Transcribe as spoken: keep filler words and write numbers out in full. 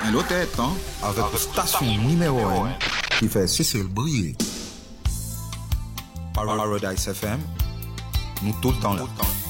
Un l'autre temps, avec la station numéro un qui fait Cécile briller. Paradise F M, nous tout le temps là.